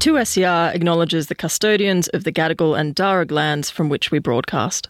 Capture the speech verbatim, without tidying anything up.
two S E R acknowledges the custodians of the Gadigal and Darug lands from which we broadcast.